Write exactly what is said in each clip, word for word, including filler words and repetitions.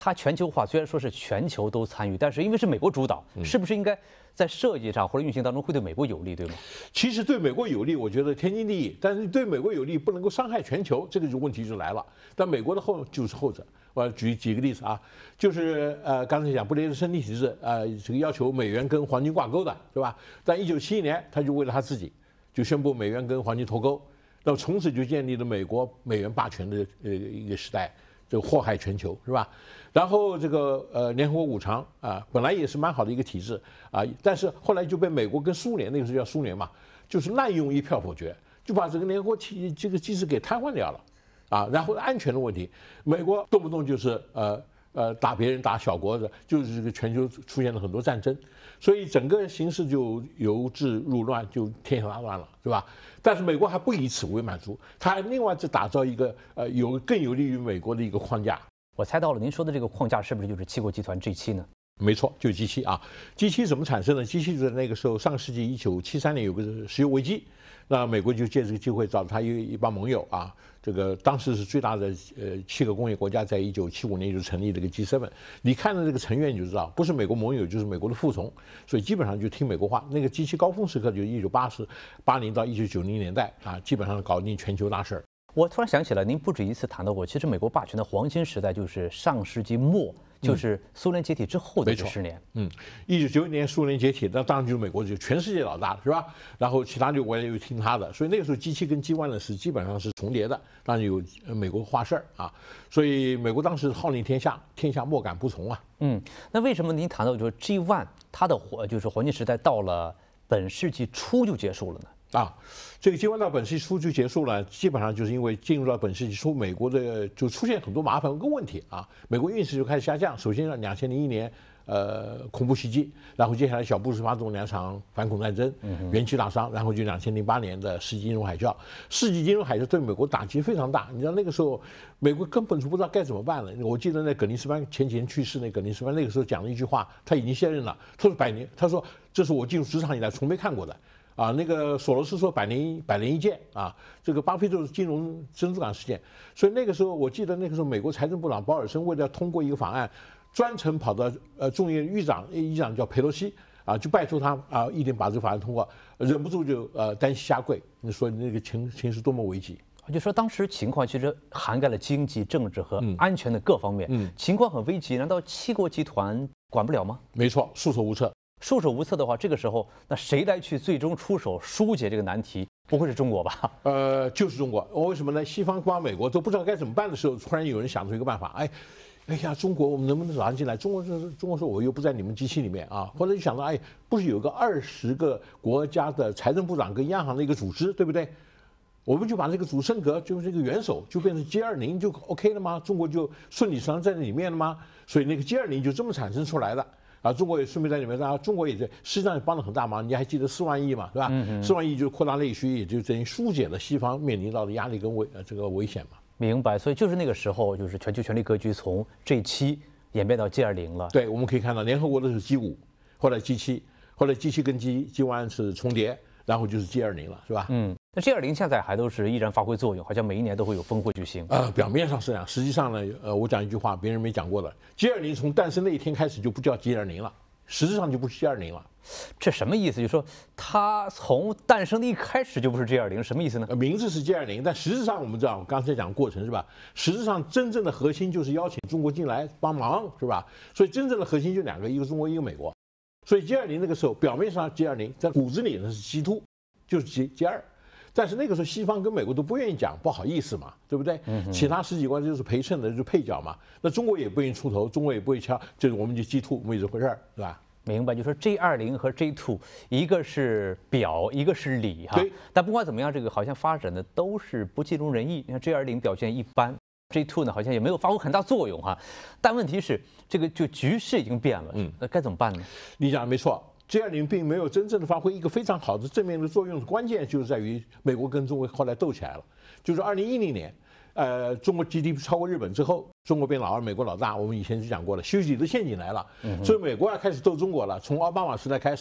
它全球化虽然说是全球都参与，但是因为是美国主导，是不是应该在设计上或者运行当中会对美国有利，对吗？ 其实对美国有利，我觉得天经地义。但是对美国有利不能够伤害全球，这个就问题就来了。但美国的后就是后者。我举几个例子啊，就是呃刚才讲布雷顿森林体制，呃这个要求美元跟黄金挂钩的，对吧？但一九七一年他就为了他自己，就宣布美元跟黄金脱钩，那么从此就建立了美国美元霸权的呃一个时代。这个祸害全球是吧？然后这个呃联合国五常啊，本来也是蛮好的一个体制啊，但是后来就被美国跟苏联，那个时候叫苏联嘛，就是滥用一票否决，就把整个联合国体这个机制给瘫痪掉了啊。然后安全的问题，美国动不动就是呃呃打别人打小国的，就是这个全球出现了很多战争，所以整个形势就由治入乱，就天下大乱了，是吧？但是美国还不以此为满足，他还另外再打造一个呃有更有利于美国的一个框架。 我猜到了，您说的这个框架是不是就是七国集团 G 七呢？ 没错，就是 G 七啊。G 七怎么产生的 ？G 七就在那个时候，上世纪一九七三年有个石油危机，那美国就借这个机会找他一一帮盟友啊。这个当时是最大的呃七个工业国家，在一九七五年就成立这个 G 七。你看到这个成员你就知道，不是美国盟友就是美国的服从，所以基本上就听美国话。那个 G 七高峰时刻就一九八十八零到一九九零年代啊，基本上搞定全球大事儿。 我突然想起来，您不止一次谈到过，其实美国霸权的黄金时代就是上世纪末，就是苏联解体之后的这十年。 嗯，一九九一年苏联解体，那当然就是美国就全世界老大了，是吧？然后其他六国家又听他的，所以那个时候 G 七跟 G 一呢是基本上是重叠的，当然有美国话事儿啊，所以美国当时号令天下，天下莫敢不从啊。 嗯，那为什么您谈到就是 G 一它的黄就是黄金时代到了本世纪初就结束了呢？ 啊，这个进入到本世纪初就结束了，基本上就是因为进入到本世纪初，美国的就出现很多麻烦跟问题啊，美国运势就开始下降。首先，两千零一年，呃，恐怖袭击，然后接下来小布什发动两场反恐战争，元气大伤，然后就两千零八年的世纪金融海啸。世纪金融海啸对美国打击非常大，你知道那个时候，美国根本就不知道该怎么办了。我记得那葛林斯潘前几年去世那葛林斯潘那个时候讲了一句话，他已经卸任了，他说百年，他说这是我进入职场以来从没看过的。啊，那个索罗斯说百年百年一见啊，这个巴菲特是金融珍珠港事件，所以那个时候我记得那个时候美国财政部长保尔森为了通过一个法案，专程跑到呃众议院议长议长叫佩洛西啊，就拜托他啊一定把这个法案通过，忍不住就呃单膝下跪，你说那个情情势多么危急。 就说当时情况其实涵盖了经济、政治和安全的各方面，嗯，情况很危急，难道七国集团管不了吗？ 没错，束手无策。 束手无策的话，这个时候那谁来去最终出手疏解这个难题？不会是中国吧？ 呃，就是中国。为什么呢？西方包括美国都不知道该怎么办的时候，突然有人想出一个办法，哎，哎呀，中国我们能不能找他进来？中国就是中国说我又不在你们机器里面啊，或者就想到，哎，不是有个二十个国家的财政部长跟央行的一个组织，对不对？我们就把这个主升格，就是这个元首，就变成 G 二零就 OK 了吗？中国就顺理成章在那里面了吗？所以那个 G 二零就这么产生出来的。啊，中国也顺便在里面，然后中国也在，实际上也帮了很大忙。你还记得四万亿嘛，对吧？嗯四万亿就扩大内需，也就等于疏解了西方面临到的压力跟危呃这个危险嘛。 明白，所以就是那个时候，就是全球权力格局从 G 七演变到 G 二零了。 对，我们可以看到联合国的是 G 五，后来 G 七，后来 G 七跟 G G 一是重叠，然后就是 G 二零了，是吧？ 嗯。那 G 二零现在还都是依然发挥作用，好像每一年都会有峰会举行。 呃，表面上是这样，实际上呢，呃，我讲一句话，别人没讲过的 ，G 二零从诞生那一天开始就不叫 G 二零了。实质上就不是 G 二零了， 这什么意思？就是说它从诞生的一开始就不是 G 二零，什么意思呢？ 名字是 G 二零，但实质上我们知道，我刚才讲过程是吧？实质上真正的核心就是邀请中国进来帮忙，是吧？所以真正的核心就两个，一个中国，一个美国。所以 G 二零那个时候表面上 G 二零，在骨子里呢是 G 二，就是 G G 二。但是那个时候西方跟美国都不愿意讲，不好意思嘛，对不对？嗯、其他十几国就是陪衬的，就是配角嘛。那中国也不愿意出头，中国也不会敲，就是我们就 G 二，没这回事儿，是吧？ 明白，就说 G 二零和 G 二，一个是表，一个是里哈。 对。 但不管怎么样，这个好像发展的都是不尽如人意。你看 G 二零表现一般 ，G 二呢好像也没有发挥很大作用哈。但问题是，这个就局势已经变了，嗯，那该怎么办呢？ 你讲的没错。G 二零并没有真正的发挥一个非常好的正面的作用，关键就是在于美国跟中国后来斗起来了。就是二零一零年，呃，中国 G D P 超过日本之后，中国变老二，美国老大。我们以前就讲过了，修昔底德陷阱来了，所以美国要开始斗中国了。从奥巴马时代开始，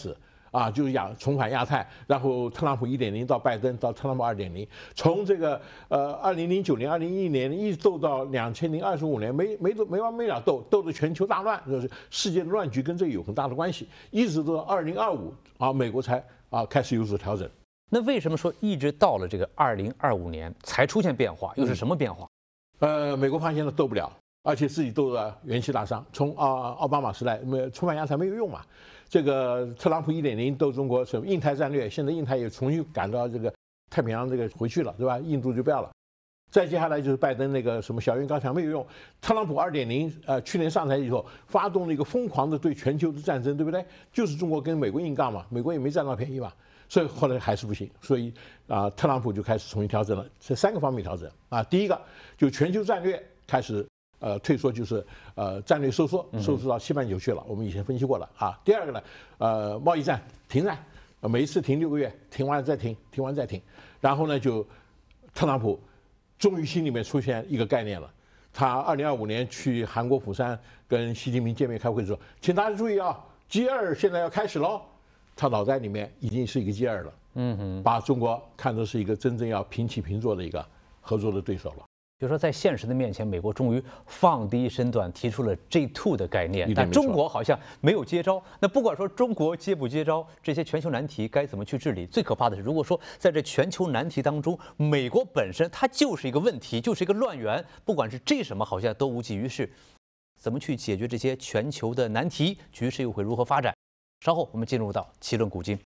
啊，就是亚重返亚太，然后特朗普一点零到拜登到特朗普二点零，从这个呃二零零九年、二零一零年一直斗到两千零二十五年，没没没完没了斗，斗得全球大乱，就是世界的乱局跟这有很大的关系，一直到二零二五啊，美国才啊开始有所调整。 那为什么说一直到了这个二零二五年才出现变化？又是什么变化？ 呃，美国发现了斗不了。而且自己斗得元气大伤，从啊奥巴马时代没重返亚太没有用嘛，这个特朗普一点零斗中国什么印太战略，现在印太也重新赶到这个太平洋这个回去了，对吧？印度就不要了，再接下来就是拜登那个什么小院高墙没有用，特朗普二点零呃去年上台以后发动了一个疯狂的对全球的战争，对不对？就是中国跟美国硬杠嘛，美国也没占到便宜嘛，所以后来还是不行，所以啊特朗普就开始重新调整了，这三个方面调整啊，第一个就全球战略开始。呃，退缩就是呃战略收缩，收缩到西半球去了。我们以前分析过了啊。第二个呢，呃，贸易战停战，每一次停六个月，停完再停，停完再停。然后呢，就特朗普终于心里面出现一个概念了。他二零二五年去韩国釜山跟习近平见面开会的时候，请大家注意啊 ，G 二现在要开始喽。他脑袋里面已经是一个 G 二了，嗯哼，把中国看作是一个真正要平起平坐的一个合作的对手了。 就说在现实的面前，美国终于放低身段，提出了 G 二 的概念，但中国好像没有接招。那不管说中国接不接招，这些全球难题该怎么去治理？最可怕的是，如果说在这全球难题当中，美国本身它就是一个问题，就是一个乱源，不管是 G 什么，好像都无济于事。怎么去解决这些全球的难题？局势又会如何发展？稍后我们进入到奇论古今。